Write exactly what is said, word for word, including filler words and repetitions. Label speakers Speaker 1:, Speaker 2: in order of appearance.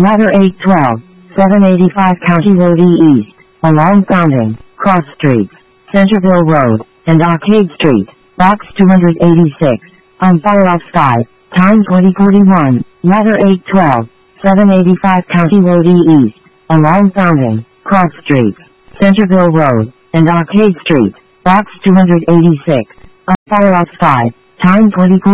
Speaker 1: Ladder eight twelve, seven eighty-five County Road E East, along Fountain, Cross Streets, Centerville Road, and Arcade Street, Box two eighty-six, on Fire Off Sky, time twenty forty-one, Ladder eight twelve, seven eighty-five County Road E East, along Fountain, Cross Streets, Centerville Road, and Arcade Street, Box two eighty-six, on Fire Off Sky, time twenty forty-one.